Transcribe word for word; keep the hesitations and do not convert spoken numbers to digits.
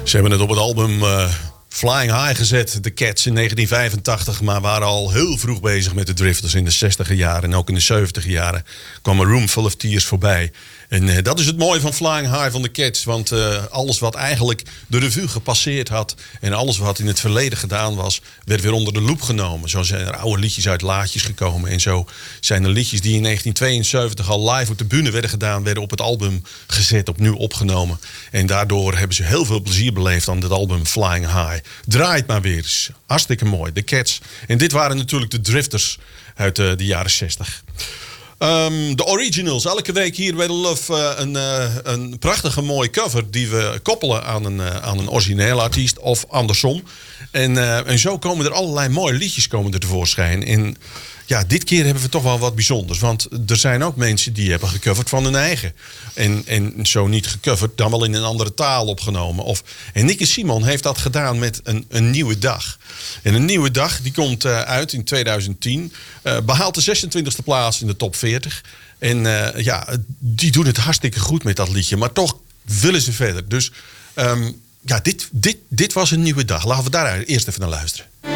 Ze hebben het op het album uh, Flying High gezet, The Cats, in negentien vijfentachtig. Maar waren al heel vroeg bezig met de Drifters in de zestiger jaren. En ook in de zeventiger jaren kwam een Room Full of Tears voorbij. En uh, dat is het mooie van Flying High van The Cats. Want uh, alles wat eigenlijk de revue gepasseerd had en alles wat in het verleden gedaan was, werd weer onder de loep genomen. Zo zijn er oude liedjes uit laadjes gekomen. En zo zijn er liedjes die in negentien tweeënzeventig al live op de bühne werden gedaan, werden op het album gezet, opnieuw opgenomen. En daardoor hebben ze heel veel plezier beleefd aan dit album Flying High. Draait maar weer eens. Hartstikke mooi. The Cats. En dit waren natuurlijk de Drifters uit uh, de jaren zestig. Um, de originals. Elke week hier bij The Love uh, een, uh, een prachtige mooie cover die we koppelen aan een, uh, aan een origineel artiest of andersom. En, uh, en zo komen er allerlei mooie liedjes komen er tevoorschijn. En ja, dit keer hebben we toch wel wat bijzonders. Want er zijn ook mensen die hebben gecoverd van hun eigen. En, en zo niet gecoverd, dan wel in een andere taal opgenomen. Of, en Nicky Simon heeft dat gedaan met een, een nieuwe dag. En een nieuwe dag die komt uh, uit in tweeduizend tien. Uh, behaalt de zesentwintigste plaats in de top veertig. En uh, ja, die doen het hartstikke goed met dat liedje. Maar toch willen ze verder. Dus um, ja, dit, dit, dit was een nieuwe dag. Laten we daar eerst even naar luisteren.